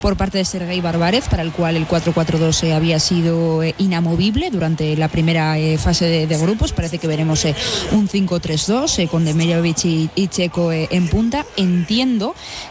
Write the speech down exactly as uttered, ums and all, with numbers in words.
por parte de Sergei Barbárez, para el cual el cuatro cuatro dos eh, había sido eh, inamovible durante la primera eh, fase de, de grupos. Parece que veremos eh, un cinco tres dos eh, con Demirovic y, y Checo eh, en punta. Entiendo